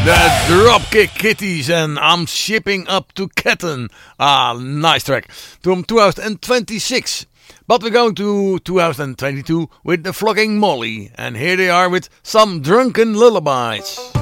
The Dropkick Kitties and I'm Shipping Up to Ketten. Ah, nice track. From 2026. But we're going to 2022 with the Flocking Molly. And here they are with Some Drunken Lullabies.